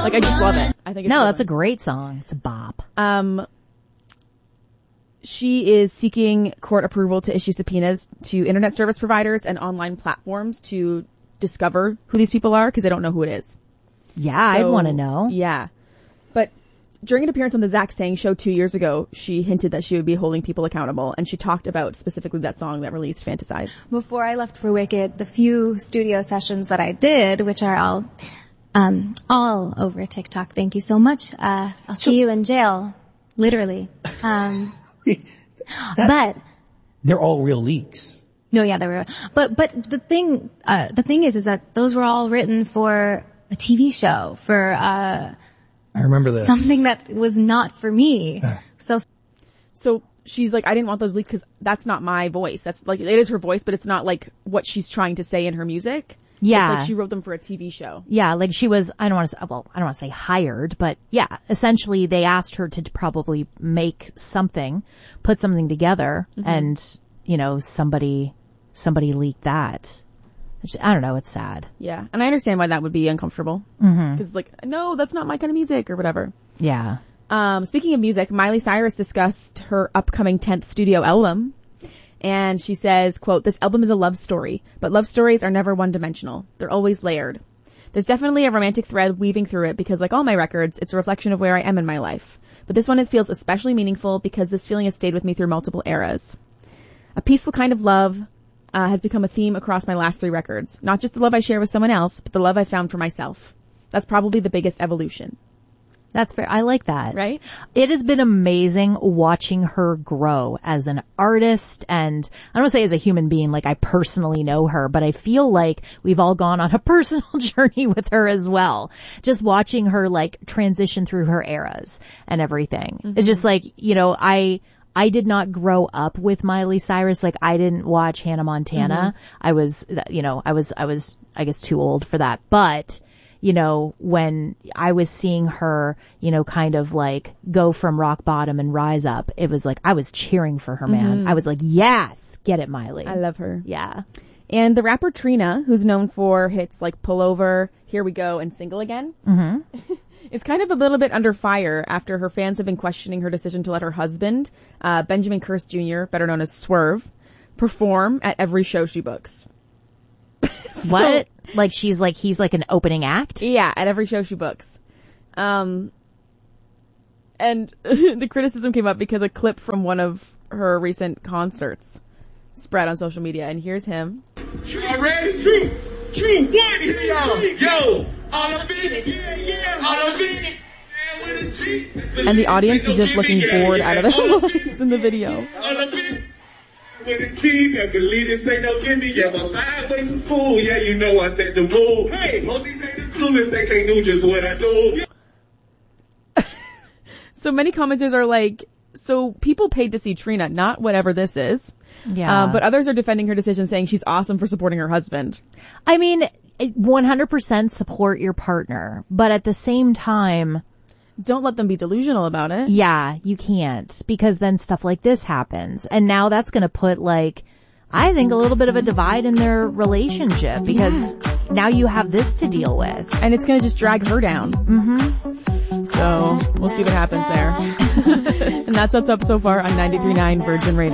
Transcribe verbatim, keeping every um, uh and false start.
Like, I just love it. I think it's No, so that's fun. a great song. It's a bop. Um, she is seeking court approval to issue subpoenas to internet service providers and online platforms to discover who these people are because they don't know who it is. Yeah, I'd So, want to know. Yeah. But during an appearance on the Zach Sang show two years ago, she hinted that she would be holding people accountable, and she talked about specifically that song that released, Fantasize. Before I left for Wicked, the few studio sessions that I did, which are all um, all over TikTok, thank you so much. Uh, I'll see you in jail, literally. Um, but They're all real leaks. no, yeah, they were. But but the thing uh, the thing is, is that those were all written for a T V show, for uh, I remember this. something that was not for me. So So she's like, I didn't want those leaked because that's not my voice. That's like, it is her voice, but it's not like what she's trying to say in her music. Yeah. It's like she wrote them for a T V show. Yeah, like she was, I don't want to say, well, I don't want to say hired, but yeah, essentially they asked her to probably make something, put something together, Mm-hmm. and, you know, somebody, somebody leaked that. Which, I don't know, it's sad. Yeah. And I understand why that would be uncomfortable. Mm-hmm. Because like, no, that's not my kind of music or whatever. Yeah. Um, speaking of music, Miley Cyrus discussed her upcoming tenth studio album. And she says, quote, "This album is a love story, but love stories are never one-dimensional. They're always layered. There's definitely a romantic thread weaving through it because like all my records, it's a reflection of where I am in my life. But this one is, feels especially meaningful because this feeling has stayed with me through multiple eras. A peaceful kind of love uh, has become a theme across my last three records. Not just the love I share with someone else, but the love I found for myself. That's probably the biggest evolution." That's fair. I like that. Right? It has been amazing watching her grow as an artist, and I don't want to say as a human being, like I personally know her, but I feel like we've all gone on a personal journey with her as well. Just watching her like transition through her eras and everything. Mm-hmm. It's just like, you know, I, I did not grow up with Miley Cyrus. Like I didn't watch Hannah Montana. Mm-hmm. I was, you know, I was, I was, I guess too old for that, but you know, when I was seeing her, you know, kind of like go from rock bottom and rise up, it was like, I was cheering for her, man. Mm-hmm. I was like, yes, get it, Miley. I love her. Yeah. And the rapper Trina, who's known for hits like Pull Over, Here We Go, and Single Again, Mm-hmm. is kind of a little bit under fire after her fans have been questioning her decision to let her husband, uh, Benjamin Curse Junior, better known as Swerve, perform at every show she books. So, What? Like she's like, he's like an opening act? yeah, at every show she books. Um, and the criticism came up because a clip from one of her recent concerts spread on social media, and here's him. Y'all ready? Two, two, one, here y'all. Yo, all up in it. Yeah, yeah, all up in it. And the audience is just looking bored out of their minds in the video. All up in it. With a key, I can lead this ain't no gimme. Yeah, my five ways to school. Yeah, you know I set the rule. Hey, most these haters clueless, they can't do just what I do. So many commenters are like, so people paid to see Trina, not whatever this is. Yeah. Uh, but others are defending her decision, saying she's awesome for supporting her husband. I mean, one hundred percent support your partner, but at the same time, Don't let them be delusional about it. yeah, you can't, because then stuff like this happens. And now that's going to put like, I think a little bit of a divide in their relationship because now you have this to deal with. And it's going to just drag her down. Mm-hmm. So we'll see what happens there. And that's what's up so far on ninety-three point nine Virgin Radio.